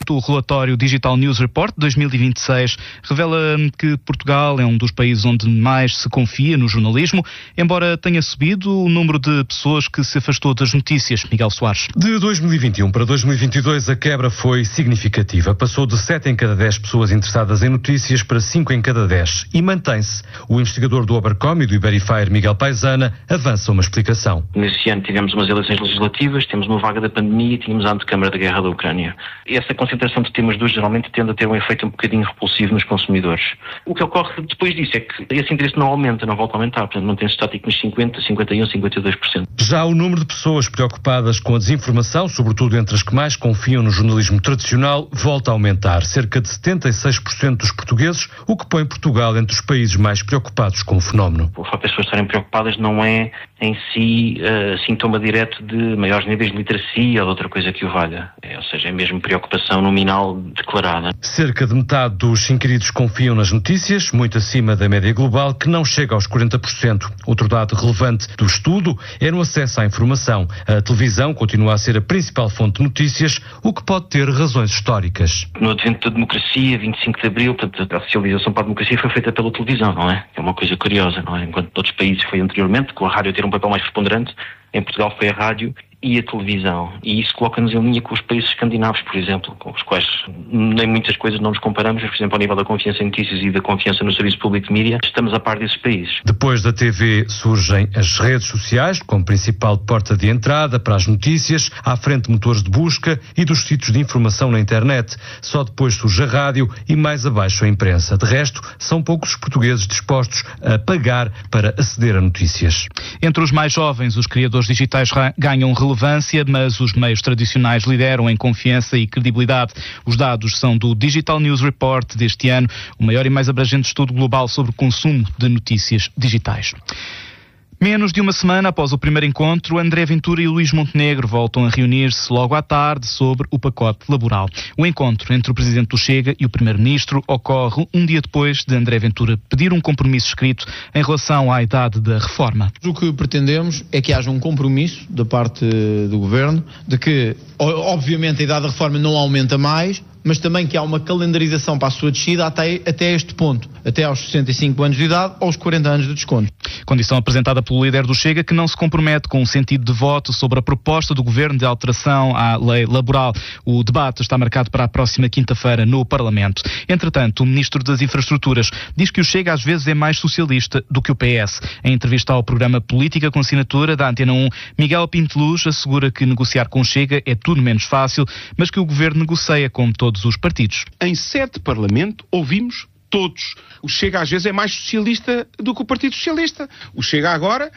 O relatório Digital News Report 2026 revela que Portugal é um dos países onde mais se confia no jornalismo, embora tenha subido o número de pessoas que se afastou das notícias. Miguel Soares. De 2021 para 2022 a quebra foi significativa. Passou de 7 em cada 10 pessoas interessadas em notícias para 5 em cada 10. E mantém-se. O investigador do Obercom e do Iberifier, Miguel Paisana, avança uma explicação. Nesse ano tivemos umas eleições legislativas, temos uma vaga da pandemia e tínhamos a antecâmara da guerra da Ucrânia. Essa concentração de temas dos geralmente tende a ter um efeito um bocadinho repulsivo nos consumidores. O que ocorre depois disso é que esse interesse não aumenta, não volta a aumentar, portanto mantém-se estático nos 50%, 51%, 52%. Já o número de pessoas preocupadas com a desinformação, sobretudo entre as que mais confiam no jornalismo tradicional, volta a aumentar. Cerca de 76% dos portugueses, o que põe Portugal entre os países mais preocupados com o fenómeno. O facto das pessoas estarem preocupadas não é em si sintoma direto de maiores níveis de literacia ou de outra coisa que o valha. Ou seja, é mesmo preocupação nominal declarada. Cerca de metade dos inquiridos confiam nas notícias, muito acima da média global, que não chega aos 40%. Outro dado relevante do estudo é no acesso à informação. A televisão continua a ser a principal fonte de notícias, o que pode ter razões históricas. No advento da democracia, 25 de Abril, portanto, a socialização para a democracia foi feita pela televisão, não é? É uma coisa curiosa, não é? Enquanto noutros países foi anteriormente, com a rádio ter um papel mais preponderante, em Portugal foi a rádio e a televisão. E isso coloca-nos em linha com os países escandinavos, por exemplo, com os quais nem muitas coisas não nos comparamos, mas, por exemplo, ao nível da confiança em notícias e da confiança no serviço público de mídia, estamos a par desses países. Depois da TV surgem as redes sociais, como principal porta de entrada para as notícias, à frente de motores de busca e dos sítios de informação na internet. Só depois surge a rádio e mais abaixo a imprensa. De resto, são poucos os portugueses dispostos a pagar para aceder a notícias. Entre os mais jovens, os criadores digitais ganham relevância, mas os meios tradicionais lideram em confiança e credibilidade. Os dados são do Digital News Report deste ano, o maior e mais abrangente estudo global sobre o consumo de notícias digitais. Menos de uma semana após o primeiro encontro, André Ventura e Luís Montenegro voltam a reunir-se logo à tarde sobre o pacote laboral. O encontro entre o Presidente do Chega e o Primeiro-Ministro ocorre um dia depois de André Ventura pedir um compromisso escrito em relação à idade da reforma. O que pretendemos é que haja um compromisso da parte do Governo de que, obviamente, a idade da reforma não aumenta mais, mas também que há uma calendarização para a sua descida até este ponto, até aos 65 anos de idade ou aos 40 anos de desconto. Condição apresentada pelo líder do Chega, que não se compromete com um sentido de voto sobre a proposta do Governo de alteração à lei laboral. O debate está marcado para a próxima quinta-feira no Parlamento. Entretanto, o Ministro das Infraestruturas diz que o Chega às vezes é mais socialista do que o PS. Em entrevista ao programa Política com Assinatura da Antena 1, Miguel Pinteluz assegura que negociar com o Chega é tudo menos fácil, mas que o Governo negocia como todos os partidos. Em sede de Parlamento ouvimos todos. O Chega às vezes é mais socialista do que o Partido Socialista. O Chega agora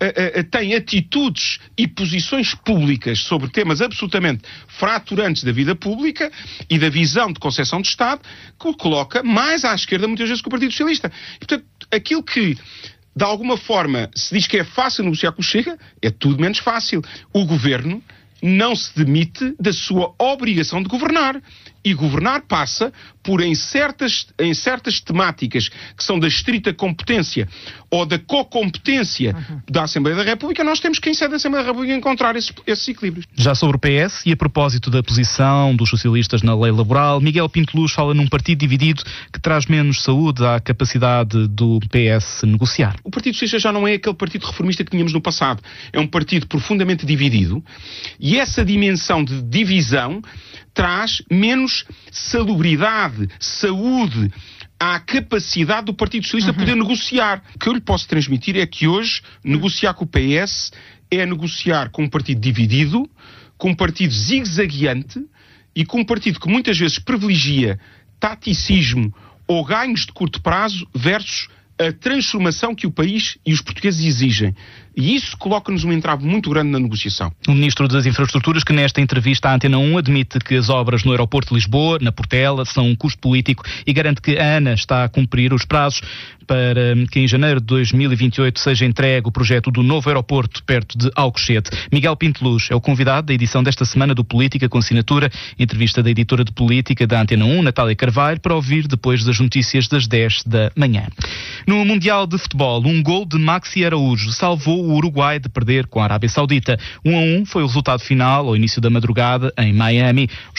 tem atitudes e posições públicas sobre temas absolutamente fraturantes da vida pública e da visão de concepção de Estado que o coloca mais à esquerda muitas vezes que o Partido Socialista. E, portanto, aquilo que de alguma forma se diz que é fácil negociar com o Chega, é tudo menos fácil. O Governo não se demite da sua obrigação de governar. E governar passa por, em certas temáticas que são da estrita competência ou da co-competência da Assembleia da República, nós temos que, em sede da Assembleia da República, encontrar esses equilíbrios. Já sobre o PS, e a propósito da posição dos socialistas na lei laboral, Miguel Pinteluz fala num partido dividido que traz menos saúde à capacidade do PS negociar. O Partido Socialista já não é aquele partido reformista que tínhamos no passado. É um partido profundamente dividido e essa dimensão de divisão traz menos salubridade, saúde à capacidade do Partido Socialista poder negociar. O que eu lhe posso transmitir é que hoje negociar com o PS é negociar com um partido dividido, com um partido zigue-zagueante e com um partido que muitas vezes privilegia taticismo ou ganhos de curto prazo versus a transformação que o país e os portugueses exigem. E isso coloca-nos um entrave muito grande na negociação. O Ministro das Infraestruturas, que nesta entrevista à Antena 1 admite que as obras no aeroporto de Lisboa, na Portela, são um custo político e garante que a ANA está a cumprir os prazos para que em janeiro de 2028 seja entregue o projeto do novo aeroporto perto de Alcochete. Miguel Pinteluz é o convidado da edição desta semana do Política com Assinatura, entrevista da editora de Política da Antena 1, Natália Carvalho, para ouvir depois das notícias das 10 da manhã. No Mundial de Futebol, um gol de Maxi Araújo salvou o Uruguai de perder com a Arábia Saudita. 1-1 foi o resultado final ao início da madrugada em Miami. Os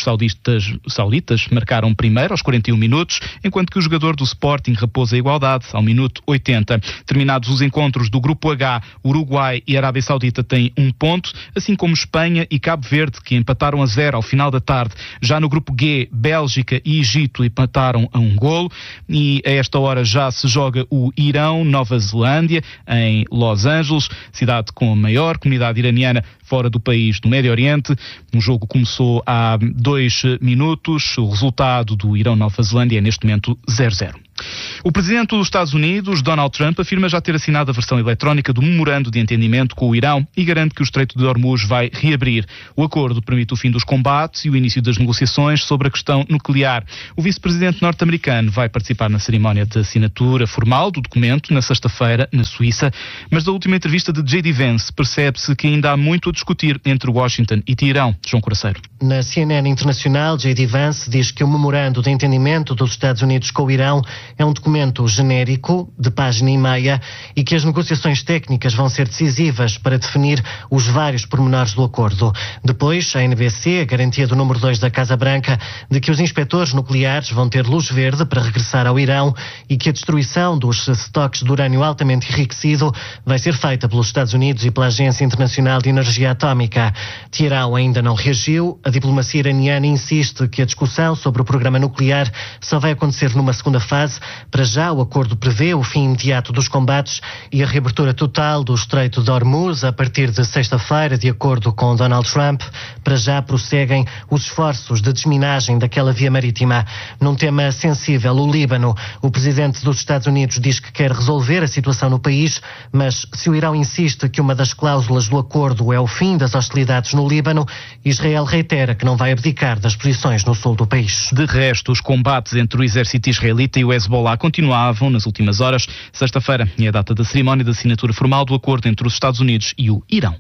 sauditas marcaram primeiro aos 41 minutos, enquanto que o jogador do Sporting repôs a igualdade ao minuto 80. Terminados os encontros do Grupo H, Uruguai e Arábia Saudita têm 1 ponto, assim como Espanha e Cabo Verde, que empataram a 0 ao final da tarde. Já no Grupo G, Bélgica e Egito empataram a 1 golo, e a esta hora já se joga o Irão-Nova Zelândia em Los Angeles, cidade com a maior comunidade iraniana fora do país do Médio Oriente. O jogo começou há 2 minutos. O resultado do Irão-Nova Zelândia é neste momento 0-0. O presidente dos Estados Unidos, Donald Trump, afirma já ter assinado a versão eletrónica do memorando de entendimento com o Irão e garante que o Estreito de Hormuz vai reabrir. O acordo permite o fim dos combates e o início das negociações sobre a questão nuclear. O vice-presidente norte-americano vai participar na cerimónia de assinatura formal do documento na sexta-feira, na Suíça, mas da última entrevista de J.D. Vance percebe-se que ainda há muito a discutir entre Washington e Teherão. João Coraceiro. Na CNN Internacional, J.D. Vance diz que o memorando de entendimento dos Estados Unidos com o Irão é um documento genérico, de página e meia, e que as negociações técnicas vão ser decisivas para definir os vários pormenores do acordo. Depois, a NBC, a garantia do número 2 da Casa Branca, de que os inspetores nucleares vão ter luz verde para regressar ao Irão e que a destruição dos estoques de urânio altamente enriquecido vai ser feita pelos Estados Unidos e pela Agência Internacional de Energia Atómica. Teherão ainda não reagiu. A diplomacia iraniana insiste que a discussão sobre o programa nuclear só vai acontecer numa segunda fase. Para já, o acordo prevê o fim imediato dos combates e a reabertura total do Estreito de Hormuz a partir de sexta-feira, de acordo com Donald Trump. Para já prosseguem os esforços de desminagem daquela via marítima. Num tema sensível, o Líbano, o presidente dos Estados Unidos diz que quer resolver a situação no país, mas se o Irão insiste que uma das cláusulas do acordo é o fim das hostilidades no Líbano, Israel reitera que não vai abdicar das posições no sul do país. De resto, os combates entre o exército israelita e o Hezbollah continuavam nas últimas horas. Sexta-feira é a data da cerimónia de assinatura formal do acordo entre os Estados Unidos e o Irão.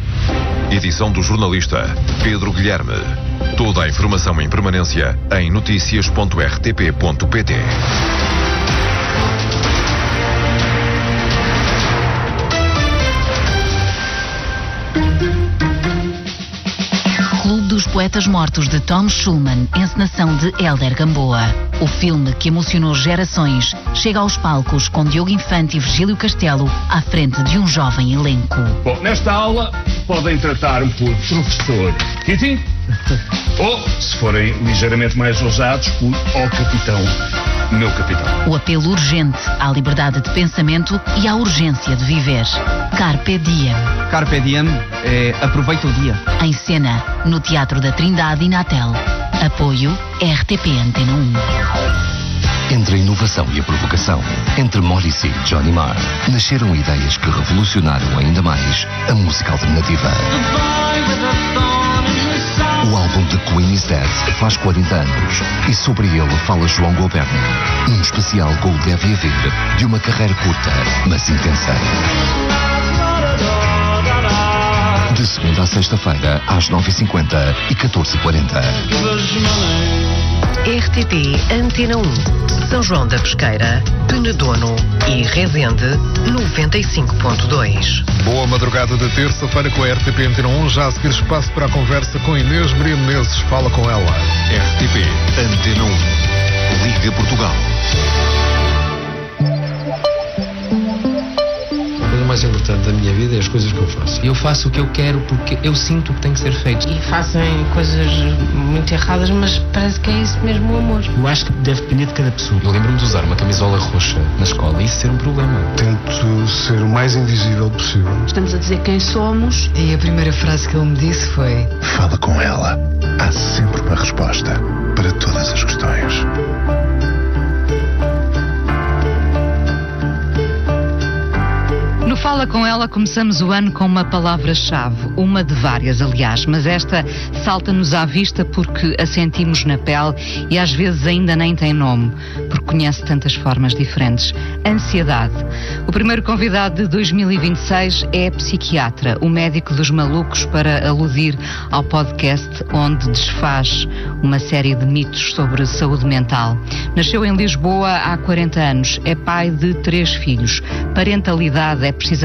Edição do jornalista Pedro Guilherme. Toda a informação em permanência em noticias.rtp.pt. Clube dos Poetas Mortos de Tom Schulman, encenação de Hélder Gamboa. O filme que emocionou gerações chega aos palcos com Diogo Infante e Virgílio Castelo à frente de um jovem elenco. Bom, nesta aula podem tratar-me por professor Kitty ou, se forem ligeiramente mais ousados, por capitão, meu capitão. O apelo urgente à liberdade de pensamento e à urgência de viver. Carpe Diem. Carpe Diem é aproveita o dia. Em cena, no Teatro da Trindade e Natel. Apoio RTP Antena 1. Entre a inovação e a provocação, entre Morrissey e Johnny Marr, nasceram ideias que revolucionaram ainda mais a música alternativa. O álbum The Queen is Dead faz 40 anos e sobre ele fala João Goberno, num especial com o Deve Haver de uma carreira curta, mas intensa. De segunda a sexta-feira, às 9h50 e 14h40. RTP Antena 1, São João da Pesqueira, Penedono e Resende 95.2. Boa madrugada de terça-feira com a RTP Antena 1. Já a seguir espaço para a conversa com Inês Maria Menezes. Fala com ela. RTP Antena 1. Liga Portugal. A coisa mais importante da minha vida é as coisas que eu faço. Eu faço o que eu quero porque eu sinto que tem que ser feito. E fazem coisas muito erradas, mas parece que é isso mesmo o amor. Eu acho que deve depender de cada pessoa. Eu lembro-me de usar uma camisola roxa na escola e isso ser um problema. Tento ser o mais invisível possível. Estamos a dizer quem somos. E a primeira frase que ele me disse foi: fala com ela. Há sempre uma resposta para todas as questões. No Fala Com Ela começamos o ano com uma palavra-chave, uma de várias aliás, mas esta salta-nos à vista porque a sentimos na pele e às vezes ainda nem tem nome, porque conhece tantas formas diferentes. Ansiedade. O primeiro convidado de 2026 é psiquiatra, o médico dos malucos, para aludir ao podcast onde desfaz uma série de mitos sobre saúde mental. Nasceu em Lisboa há 40 anos, é pai de 3 filhos. Parentalidade é precisamente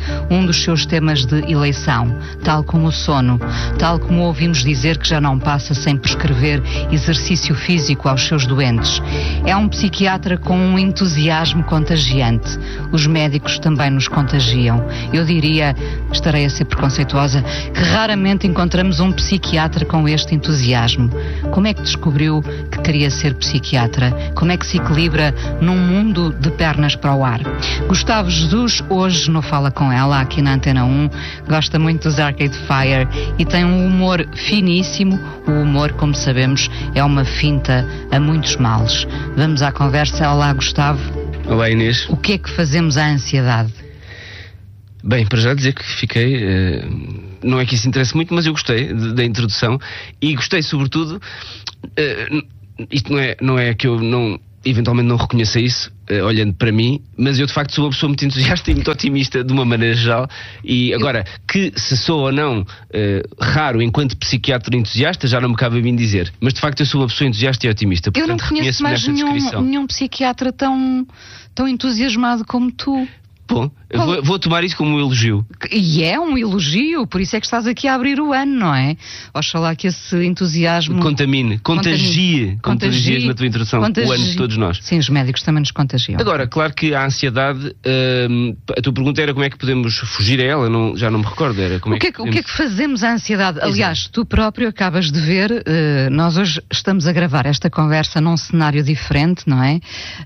um dos seus temas de eleição, tal como o sono, tal como ouvimos dizer que já não passa sem prescrever exercício físico aos seus doentes. É um psiquiatra com um entusiasmo contagiante. Os médicos também nos contagiam. Eu diria, estarei a ser preconceituosa, que raramente encontramos um psiquiatra com este entusiasmo. Como é que descobriu que queria ser psiquiatra? Como é que se equilibra num mundo de pernas para o ar? Gustavo Jesus, hoje no Fala Com Ela, aqui na Antena 1, gosta muito dos Arcade Fire e tem um humor finíssimo. O humor, como sabemos, é uma finta a muitos males. Vamos à conversa. Olá, Gustavo. Olá, Inês. O que é que fazemos à ansiedade? Bem, para já dizer que fiquei... não é que isso interesse muito, mas eu gostei da introdução e gostei sobretudo... isto não é que eu eventualmente não reconheça isso, olhando para mim, mas eu de facto sou uma pessoa muito entusiasta e muito otimista de uma maneira geral. E agora, que se sou ou não raro enquanto psiquiatra entusiasta, já não me cabe a mim dizer, mas de facto eu sou uma pessoa entusiasta e otimista. Portanto, eu não conheço mais nenhum psiquiatra tão entusiasmado como tu. Bom, vou tomar isso como um elogio. E é um elogio, por isso é que estás aqui a abrir o ano, não é? Oxalá que esse entusiasmo... Contagie, como tu dizias na tua introdução, o ano de todos nós. Sim, os médicos também nos contagiam. Agora, claro que a ansiedade, a tua pergunta era como é que podemos fugir a ela, já não me recordo. Era como o que é que fazemos à ansiedade? Aliás, tu próprio acabas de ver, nós hoje estamos a gravar esta conversa num cenário diferente, não é?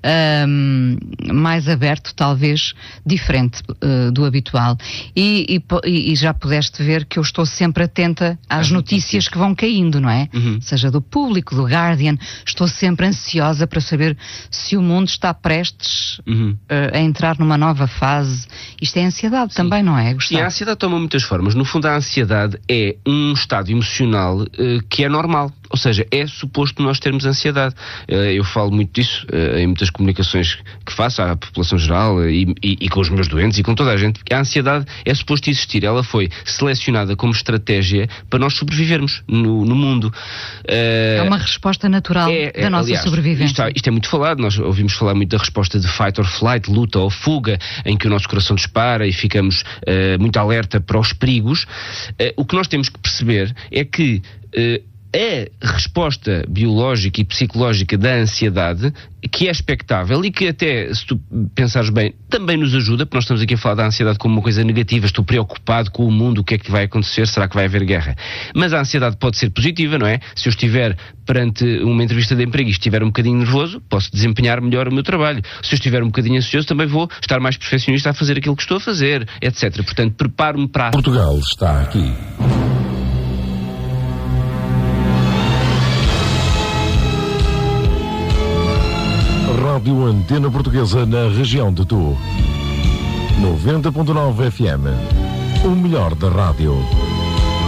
Mais aberto, talvez, diferente do habitual. E já pudeste ver que eu estou sempre atenta às notícias que vão caindo, não é? Seja do Público, do Guardian, estou sempre ansiosa para saber se o mundo está prestes a entrar numa nova fase. Isto é ansiedade também, não é, Gustavo? E a ansiedade toma muitas formas. No fundo, a ansiedade é um estado emocional que é normal. Ou seja, é suposto nós termos ansiedade. Eu falo muito disso em muitas comunicações que faço à população geral e com os meus doentes e com toda a gente. A ansiedade é suposto existir. Ela foi selecionada como estratégia para nós sobrevivermos no mundo. É uma resposta natural da nossa sobrevivência. Isto é muito falado. Nós ouvimos falar muito da resposta de fight or flight, luta ou fuga, em que o nosso coração dispara e ficamos muito alerta para os perigos. O que nós temos que perceber é que a resposta biológica e psicológica da ansiedade, que é expectável e que até, se tu pensares bem, também nos ajuda, porque nós estamos aqui a falar da ansiedade como uma coisa negativa, estou preocupado com o mundo, o que é que vai acontecer, será que vai haver guerra? Mas a ansiedade pode ser positiva, não é? Se eu estiver perante uma entrevista de emprego e estiver um bocadinho nervoso, posso desempenhar melhor o meu trabalho. Se eu estiver um bocadinho ansioso, também vou estar mais perfeccionista a fazer aquilo que estou a fazer, etc. Portanto, preparo-me para... Portugal está aqui. Rádio Antena Portuguesa na região de Tu. 90.9 FM. O melhor da rádio.